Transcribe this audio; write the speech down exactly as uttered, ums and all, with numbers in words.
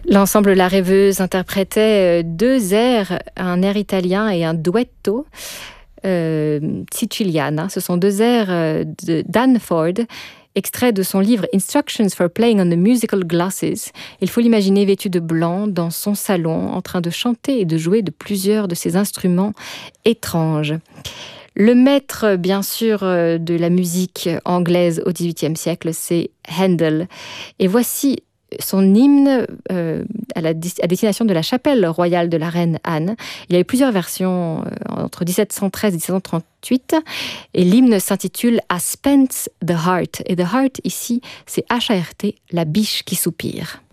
L'ensemble La Rêveuse interprétait deux airs, un air italien et un duetto euh, siciliana. Ce sont deux airs de Dan Ford, extrait de son livre Instructions for Playing on the Musical Glasses. Il faut l'imaginer vêtu de blanc dans son salon, en train de chanter et de jouer de plusieurs de ces instruments étranges. Le maître, bien sûr, de la musique anglaise au dix-huitième siècle, c'est Handel. Et voici son hymne euh, à, la, à destination de la chapelle royale de la reine Anne. Il y a eu plusieurs versions euh, entre dix-sept cent treize et dix-sept cent trente-huit, et l'hymne s'intitule « A Spence the Heart ». Et « the heart » ici, c'est H A R T, la biche qui soupire.